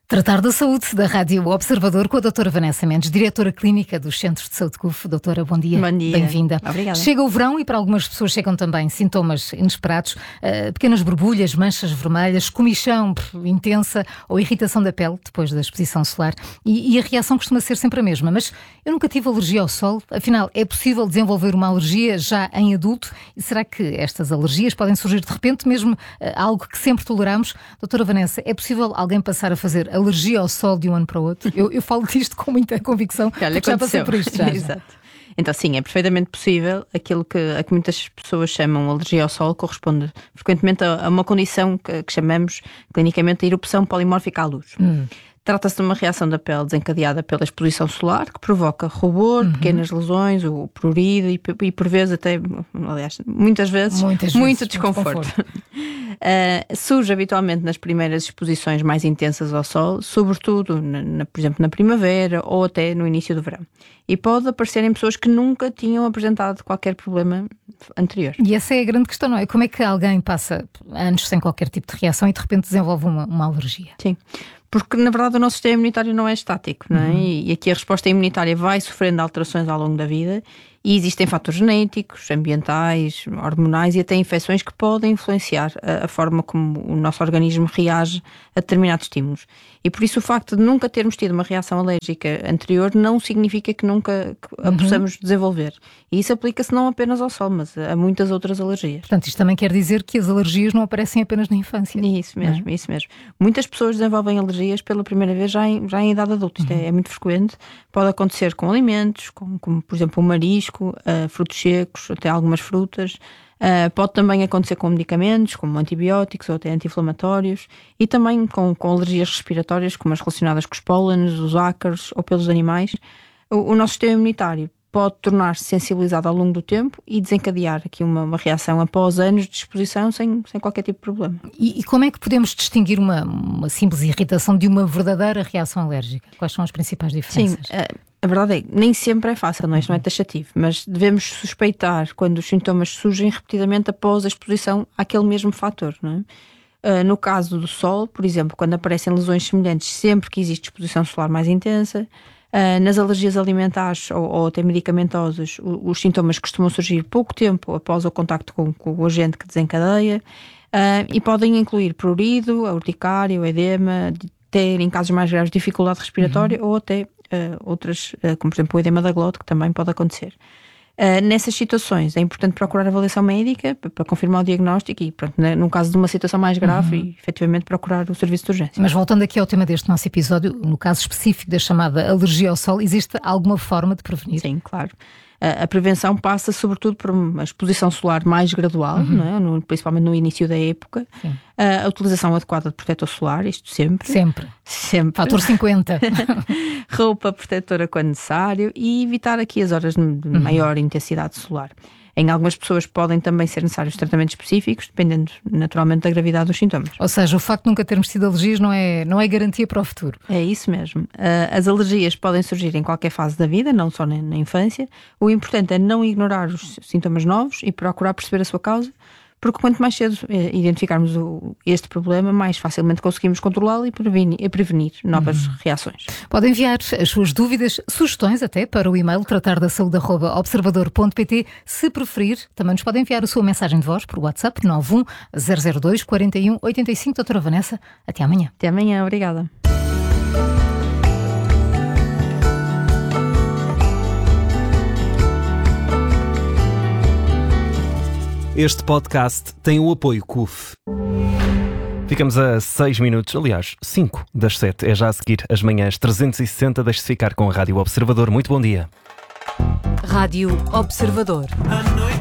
Tratar da saúde da Rádio Observador com a doutora Vanessa Mendes, diretora clínica dos Centros de Saúde CUF. Doutora, bom dia. Bom dia. Bem-vinda. Obrigada. Chega o verão e para algumas pessoas chegam também sintomas inesperados, pequenas borbulhas, manchas vermelhas, comichão intensa ou irritação da pele depois da exposição solar. E a reação costuma ser sempre a mesma. Mas eu nunca tive alergia ao sol. Afinal, é possível desenvolver uma alergia já em adulto? E será que estas alergias podem surgir de repente, mesmo algo que sempre toleramos? Doutora Vanessa, é possível alguém passar a fazer alergia ao sol de um ano para o outro? Eu falo disto com muita convicção, porque já passei por isto já. Exato. Então sim, é perfeitamente possível. Aquilo a que muitas pessoas chamam alergia ao sol corresponde frequentemente a uma condição que chamamos clinicamente de erupção polimórfica à luz. Trata-se de uma reação da pele desencadeada pela exposição solar que provoca rubor, pequenas lesões, o prurido e por vezes até, aliás, muitas vezes muito desconforto. Surge habitualmente nas primeiras exposições mais intensas ao sol, sobretudo, por exemplo, na primavera ou até no início do verão. E pode aparecer em pessoas que nunca tinham apresentado qualquer problema anterior. E essa é a grande questão, não é? Como é que alguém passa anos sem qualquer tipo de reação e de repente desenvolve uma alergia? Sim. Porque, na verdade, o nosso sistema imunitário não é estático, não é? E aqui a resposta imunitária vai sofrendo alterações ao longo da vida e existem fatores genéticos, ambientais, hormonais e até infecções que podem influenciar a forma como o nosso organismo reage a determinados estímulos. E por isso o facto de nunca termos tido uma reação alérgica anterior não significa que nunca a possamos desenvolver. E isso aplica-se não apenas ao sol, mas a muitas outras alergias. Portanto, isto também quer dizer que as alergias não aparecem apenas na infância. Isso mesmo, isso mesmo. Muitas pessoas desenvolvem alergias pela primeira vez já em idade adulta. Isto é muito frequente. Pode acontecer com alimentos, como por exemplo o marisco, frutos secos, até algumas frutas. Pode também acontecer com medicamentos, como antibióticos ou até anti-inflamatórios, e também com alergias respiratórias, como as relacionadas com os pólenes, os ácaros ou pelos animais. O nosso sistema imunitário pode tornar-se sensibilizado ao longo do tempo e desencadear aqui uma reação após anos de exposição sem qualquer tipo de problema. E como é que podemos distinguir uma simples irritação de uma verdadeira reação alérgica? Quais são as principais diferenças? Sim, a verdade é que nem sempre é fácil, não é? Isto não é taxativo, mas devemos suspeitar quando os sintomas surgem repetidamente após a exposição àquele mesmo fator, não é? No caso do sol, por exemplo, quando aparecem lesões semelhantes sempre que existe exposição solar mais intensa. Nas alergias alimentares ou até medicamentosas, os sintomas costumam surgir pouco tempo após o contacto com o agente que desencadeia e podem incluir prurido, a urticária, o edema, ter em casos mais graves dificuldade respiratória ou até outras, como por exemplo o edema da glote, que também pode acontecer. Nessas situações é importante procurar avaliação médica para confirmar o diagnóstico e, pronto, no caso de uma situação mais grave, e, efetivamente procurar o serviço de urgência. Mas voltando aqui ao tema deste nosso episódio, no caso específico da chamada alergia ao sol, existe alguma forma de prevenir? Sim, claro. A prevenção passa sobretudo por uma exposição solar mais gradual, não é? Principalmente no início da época. A utilização adequada de protetor solar, isto sempre. Sempre. Fator 50. Roupa protetora quando necessário e evitar aqui as horas de maior intensidade solar. Em algumas pessoas podem também ser necessários tratamentos específicos, dependendo naturalmente da gravidade dos sintomas. Ou seja, o facto de nunca termos tido alergias não é garantia para o futuro. É isso mesmo. As alergias podem surgir em qualquer fase da vida, não só na infância. O importante é não ignorar os sintomas novos e procurar perceber a sua causa, porque quanto mais cedo identificarmos este problema, mais facilmente conseguimos controlá-lo e prevenir novas reações. Pode enviar as suas dúvidas, sugestões até para o e-mail tratardasaúde@observador.pt. Se preferir, também nos pode enviar a sua mensagem de voz por WhatsApp 91 002 41 85. Doutora Vanessa, até amanhã. Até amanhã, obrigada. Este podcast tem o apoio CUF. Ficamos a 6 minutos, aliás, 5 das 7. É já a seguir as manhãs 360. Deixe-se ficar com a Rádio Observador. Muito bom dia. Rádio Observador.